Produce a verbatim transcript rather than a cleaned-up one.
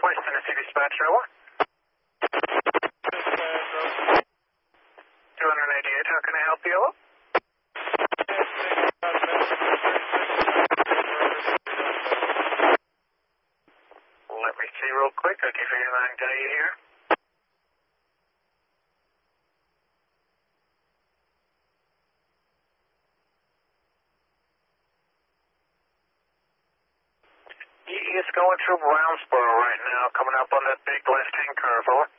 West Tennessee dispatcher, over. two eighty-eight, how can I help you, over? Let me see real quick, I'll give you your line tell you here. He is going through Brownsboro right now, coming up on that big left-hand curve, over.